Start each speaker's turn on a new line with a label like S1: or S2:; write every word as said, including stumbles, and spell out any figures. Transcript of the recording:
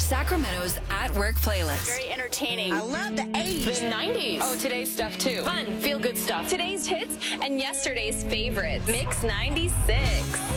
S1: Sacramento's At Work playlist.
S2: Very entertaining.
S3: I love the eighties.
S2: The nineties. Oh, today's stuff too. Fun, feel good stuff.
S4: Today's hits and yesterday's favorites. Mix ninety-six.